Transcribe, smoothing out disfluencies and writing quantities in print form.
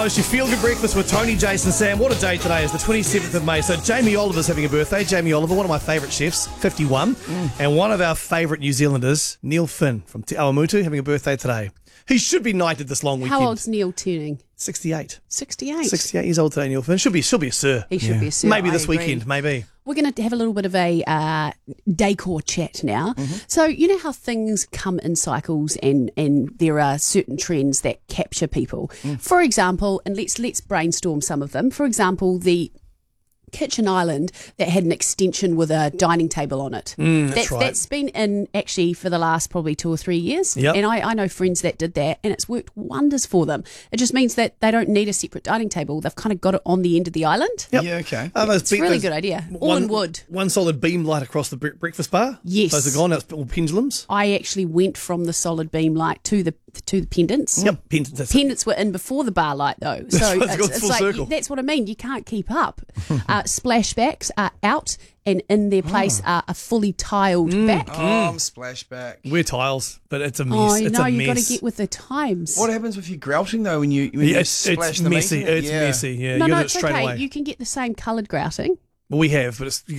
It's your Feel Good Breakfast with Tony, Jason, Sam. What a day today is, the 27th of May. So Jamie Oliver's having a birthday. Jamie Oliver, one of my favourite chefs, 51. And one of our favourite New Zealanders, Neil Finn from Te Awamutu, having a birthday today. He should be knighted this long weekend. How old's Neil turning? 68. 68. 68 years old today, Neil Finn. Should be a sir. He should be a sir. Maybe I this agree. weekend, maybe. We're going to have a little bit of a decor chat now. So you know how things come in cycles and there are certain trends that capture people. For example, and let's brainstorm some of them. For example, the kitchen island that had an extension with a dining table on it. That's right. That's been in actually for the last probably 2 or 3 years. Yep. And I know friends that did that and it's worked wonders for them. It just means that they don't need a separate dining table. They've kind of got it on the end of the island. Yep. Yeah, okay. It's a really good idea. All in wood. One solid beam light across the breakfast bar. Yes. Those are gone. That's all pendulums. I actually went from the solid beam light to the pendants. Yep. Pendants. That's it. Pendants were in before the bar light though, so right, it's full like circle. that's what I mean. You can't keep up. Splashbacks are out, and in their place are a fully tiled back. Oh, splashback. We're tiles, but it's a mess. Oh, it's no, a you've got to mess. get with the times. What happens with your grouting though when you Yeah, splash it's the meat messy. in it? It's messy. Yeah, no, you no, do it it's straight okay. away. You can get the same coloured grouting. Well, we have, but it's